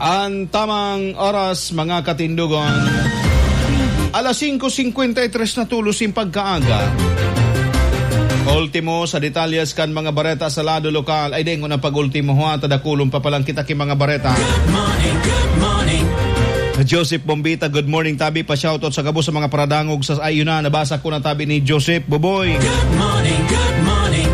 Ang tamang oras, mga katindugan, alas 5:53 na tulos yung pagkaaga. Ultimo sa detalyes kan mga bareta sa lado lokal. Ay dengo na pag-ultimo ho at dakulong pa palang kita ki mga bareta. Good morning. Joseph Bombita, good morning tabi. Pa-shoutout sa gabo sa mga paradangog sa ayuna. Nabasa ko na tabi ni Joseph Boboy. Good morning, good morning.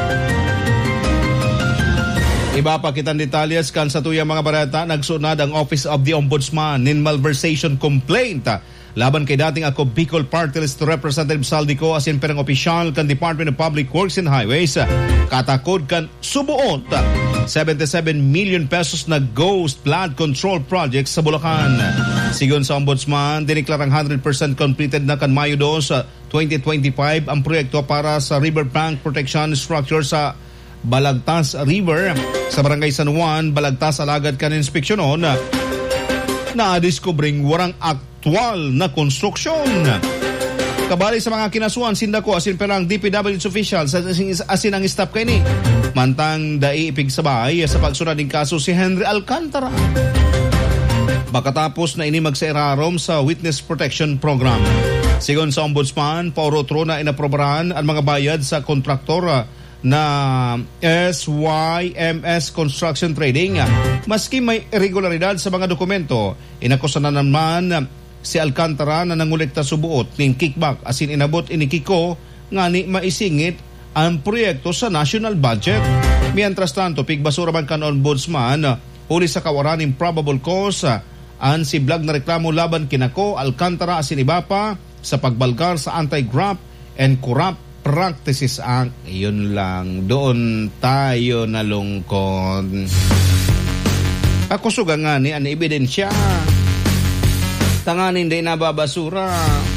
Iba pa kitang detalyes kan sa tuyang mga bareta. Nagsunad ang Office of the Ombudsman nin malversation complaint laban kay dating ako Bicol Party List Representative Saldico asin perang opisyal kan Department of Public Works and Highways. Katakod kan subuot 77 million pesos na ghost flood control project sa Bulacan. Sigon sa Ombudsman, diniklarang 100% completed na kan Mayo 2, 2025 ang proyekto para sa riverbank protection structure sa Balagtas River sa Barangay San Juan, Balagtas. Alagad kan inspeksyonon na diskubring warang aktual na konstruksyon. Kabali sa mga kinasuan, sindako asin perang DPWH officials asin ang staff kay ni mantang daiipig sabay sa pagsunod ng kaso si Henry Alcantara. Makatapos na ini magsairarom sa Witness Protection Program. Sigon sa Ombudsman, paurotro na inaprobahan ang mga bayad sa kontraktor na SYMS Construction Trading. Maski may irregularidad sa mga dokumento, inakusan na naman si Alcantara na nangulekta subuot ng kickback asin inabot ini Kiko nga ni maisingit ang proyekto sa national budget. Mientras tanto, pigbasura man kan Ombudsman huli sa kawaran ng probable cause ang si blag na reklamo laban kinako Alcantara asin iba pa sa pagbalgar sa Anti-Graft and Corrupt Practices Act. Yun lang, doon tayo nalungkot. Ako suga nga ni ang ebidensya tanganin din nababasura.